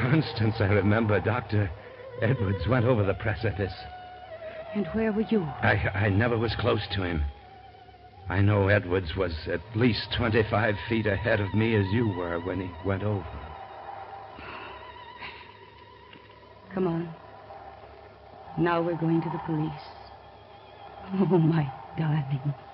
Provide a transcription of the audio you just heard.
Constance, I remember Dr. Edwards went over the precipice. And where were you? I never was close to him. I know Edwards was at least 25 feet ahead of me as you were when he went over. Come on. Now we're going to the police. Oh, my darling.